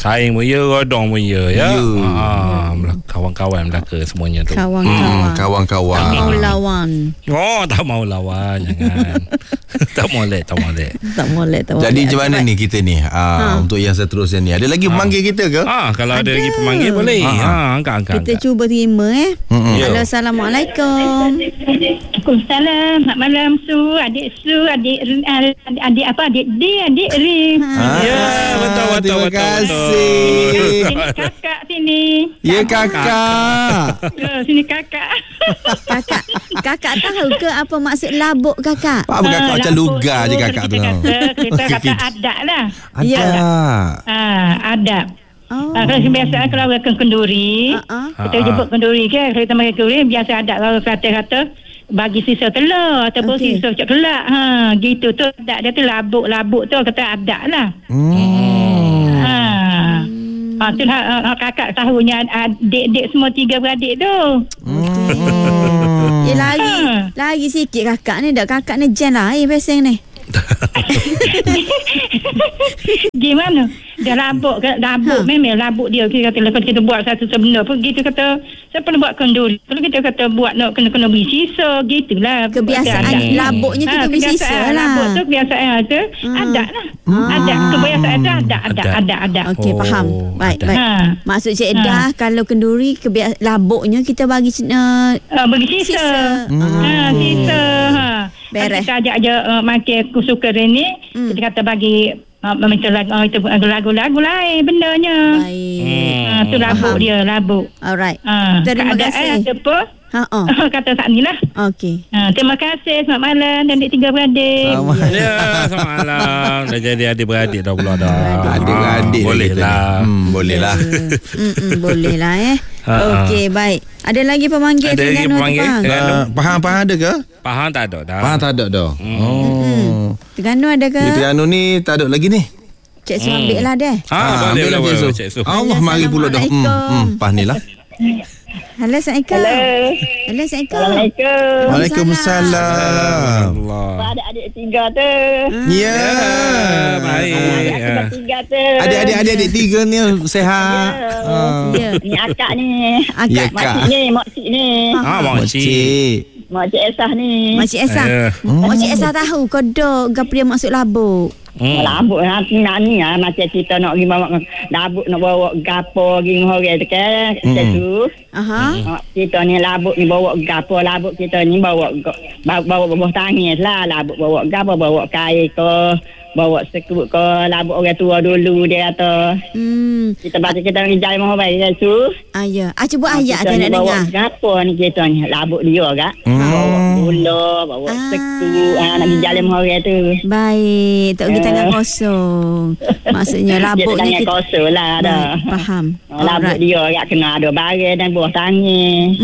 Saing pun ya, rodong pun ya. Kawan-kawan Melaka semuanya tu. Kawan-kawan. Tak mau lawan. Oh, tak mau lawan. Jangan. Tak molek. Jadi macam mana ni kita ni? Untuk yang seterusnya ni. Ada lagi pemanggil kita ke? Kalau ada lagi pemanggil boleh. Angkat. Kita cuba terima Halo, Assalamualaikum. Waalaikumsalam. Selamat malam Su, adik D, adik Rim. Ya, betul. Terima kasih. Sini kakak sini. Ya, kakak. Sini kakak. Kakak tahu ke apa maksud labuk kakak? Apa kakak macam lugar je kakak tu. Kita kata adak lah. Ada. Adak. Kalau kebiasaan kalau orang kenduri, kita jemput kenduri ke, kalau kita makan kenduri biasa adat kalau kata bagi sisa telur ataupun sisa coklat. Gitu tu adat dia tu labuk tu kata adat lah. Tu kakak tahunya adik-adik semua 3 beradik tu. Lagi sikit kakak ni dah. Kakak ni jen lah pasang ni. Gimana? Dia labuk memang labuk dia. Kita kata lepas kita buat satu sebenar pun kita kata siapa nak buat kenduri. Kalau kita kata buat nak kena beli sisa gitulah. Kebiasaan labuknya kita beli sisa lah. Labuk tu kebiasaan tu adat lah. Adat kebiasaan tu adat. Okey, faham. Baik. Maksud Cik Dah kalau kenduri labuknya kita bagi sisa. Sisa. Beres. Kita ajak makan kusuker ni, kita kata bagi minta lagu-lagu lain bendanya. Baik. Tu labuk dia, labuk. Alright. Terima kasih. Ada apa? Kata saat ni lah. Okey. Terima kasih. Selamat malam dan adik 3 beradik. Selamat malam. Dah jadi adik-beradik dah pula dah. Adik-beradik. Boleh lah. Boleh lah. Boleh lah Okey, baik. Ada lagi pemanggil Terengganu Pahang ada ke? Pahang tak ada dah. Pahang tak ada dah. Terengganu ada ke? Terengganu ni tak ada lagi ni. Cik Su ambil lah deh. Boleh lah Cik Su. Allah mari pula dah. Pas ni lah. Halo, Assalamualaikum. Assalamualaikum. Waalaikumsalam. Adik-adik 3 tu. Ya. Baik. Adik-adik 3 tu. Adik-adik 3 ni sehat. Ni akak ni. Makcik ni. Makcik Esah ni. Makcik Esah tahu kodok gapo dia maksud labuk. Labuk ni macam kita nak pergi bawa labuk nak bawa gapo pergi orang tu kan. Tu. Kita ni labuk ni bawa gapo, labuk kita ni bawa buah tangis lah, labuk bawa gapo, bawa kain ke, bawa sekut ke, labuk orang tua dulu dia kata. Kita baca kita pergi jalan mau baik kan tu. Ya. Cuba ayat tak nak dengar. Gapo ni kita ni labuk dia kak. Bawa gula, bawa sekut, nak pergi jalan mau orang tu. Baik, tak pergi tangan kosong. Maksudnya labuknya tangan kosong lah dah. Faham. Labuk dia kak kena ada barang dan buah tangis.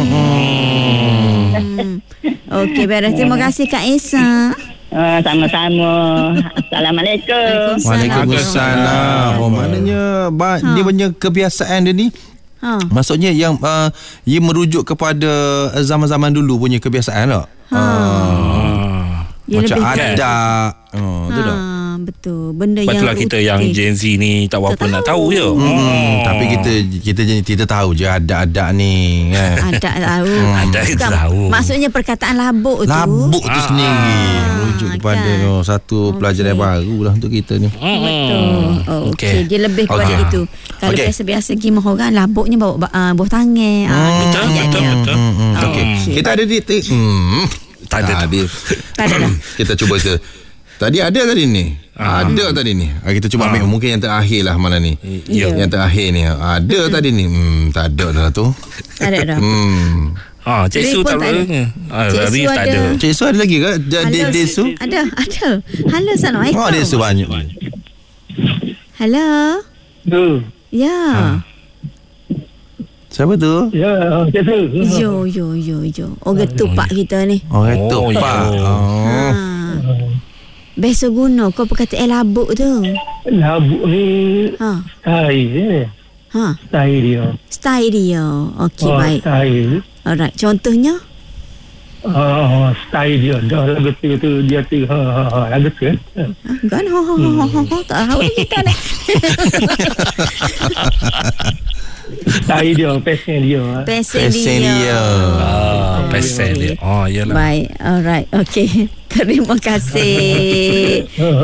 Okey, beres. Terima kasih Kak Esa. Sama-sama. Assalamualaikum. Waalaikumsalam. Maknanya dia punya kebiasaan dia ni maksudnya yang ia merujuk kepada zaman-zaman dulu punya kebiasaan tak? Macam adat. Tu dah. Betul. Benda Patutlah yang kita yang Gen Z ni tak apa nak tahu je. Tapi kita tahu je adat-adat ni kan. Adat tahu. Adat tahu. Maksudnya perkataan labuk tu. Labuk tu sendiri merujuk kepada satu pelajaran baru lah untuk kita ni. Betul. Okey, dia lebih kepada itu. Kalau biasa-biasa gimana orang labuknya bawa buah tangan. Betul. Okey. Kita ada di tak ada. Kita cuba tadi ada tadi ni. Ada tadi ni. Kita cuba ambil mungkin yang terakhir lah malam ni. Yang terakhir ni. Ada tadi ni. Tak ada dah tu. Tak ada dah. Cik Su tak ada. Cik Su ada lagi ke? Dek Su? Ada. Halo, Assalamualaikum. Dek Su banyak. Halo. Ya. Siapa tu? Ya, Cik Su. Yo. Orang tupak kita ni. Orang tupak. Biasa guna kau perkataan labuk tu. Labuk ni style dia. Style dia. Okey, baik. Style. Alright, contohnya? style dia dah lagu tu dia tu lagu tu kan tak tahu kita ni. style dia pesen dia Pesen dia. Pesen dia. Oh, iyalah. Baik, alright, okay. Terima kasih.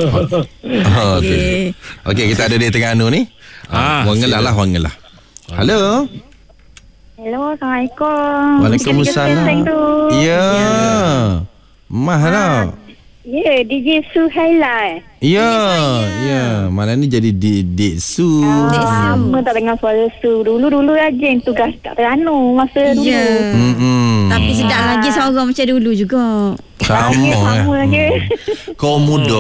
Okey, kita ada di Terengganu ni. Wangelah. Halo. Hello, Assalamualaikum. Waalaikumsalam. Ya. Mahal. Ya, DJ Suhaila. Ya. Malam ni jadi Dik Su. Lama tak dengar suara Su. Dulu aja yang tugas kat Terengganu masa dulu. Ya. Tapi sedap lagi seorang macam dulu juga. Sama je. Kau muda.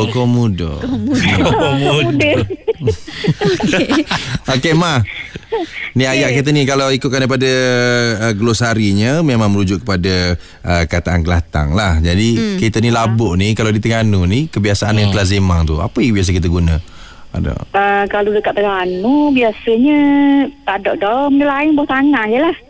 Okey, Ma. Ni ayat kita ni kalau ikutkan daripada glosarinya memang merujuk kepada kataan Kelantan lah. Jadi kita ni labuk ni kalau di Terengganu ni kebiasaan yang kelazimang tu. Apa yang biasa kita guna? Ada. Kalau dekat Terengganu biasanya tak ada dah benda lain, buah tangan je lah.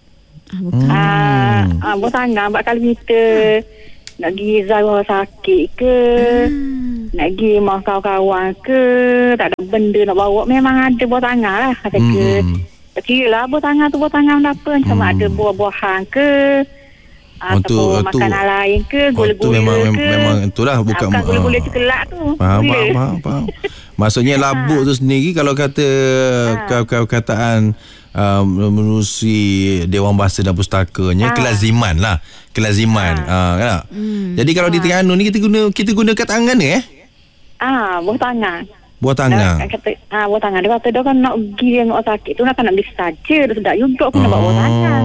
Buah tangan sebab kalau kita nak pergi zarah sakit ke, nak pergi rumah kawan-kawan ke, tak ada benda nak bawa, memang ada buah tangan lah. Kata ke kira lah buah tangan tu buah tangan apa, sama ada buah-buahan ke ataupun makanan lain ke, gula-gula ke. Memang itulah bukan gula-gula cekelak tu. Faham. Maksudnya labuk tu sendiri kalau kata kataan menerusi Dewan Bahasa dan Pustakanya kelaziman lah. Kan? Jadi kalau di Terengganu ni kita guna kataan mana buah tangan. Buah tangan. Buah tangan. Dia kata dia kan nak pergi tengok sakit tu nak pergi saja. Dia sedap juga aku nak bawa buah tangan.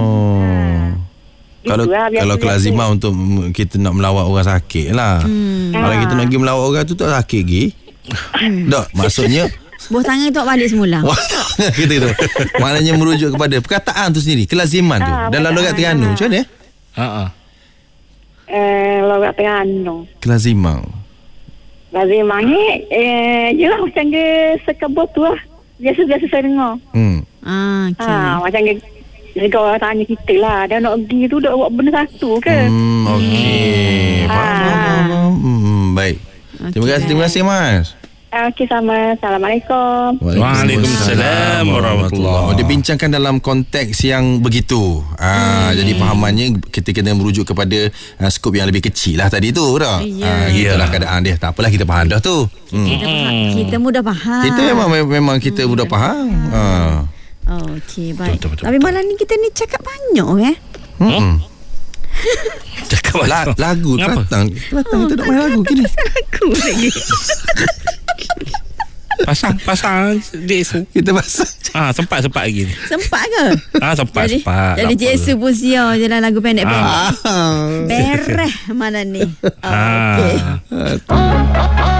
Kalau kelaziman untuk kita nak melawat orang sakit lah. Kalau kita nak pergi melawat orang tu tak sakit lagi. Tak, maksudnya buah tangan tu balik semula. Gitu. Maknanya merujuk kepada perkataan tu sendiri, kelaziman tu. Dalam logat Terengganu macam mana? Logat Terengganu. Kelazimang ni jelah macam ke sekebut tu lah. Biasa-biasa saya dengar. Macam ke jika orang tanya kita lah, dia nak pergi tu dah buat benda satu ke? Okey. Baik. Terima kasih Mas. Okey, sama. Assalamualaikum. Waalaikumsalam warahmatullahi. Dia bincangkan dalam konteks yang begitu. Jadi fahamannya kita kena merujuk kepada skop yang lebih kecil lah tadi tu dah. Gitulah keadaan dia. Tak apalah, kita faham dah tu. Kita mudah faham. Kita memang kita mudah faham. Okey, baik. Betul. Tapi malam ni kita ni cakap banyak Cakap lagu Kelantan kita nak main lagu kini. Lagu lagi. Pasang Jesu. Kita pasang. Sempat lagi ni. Sempat ke? Sempat. Jadi Jesu pun siap je lah lagu pendek-pendek. Bereh malam ni. Okey.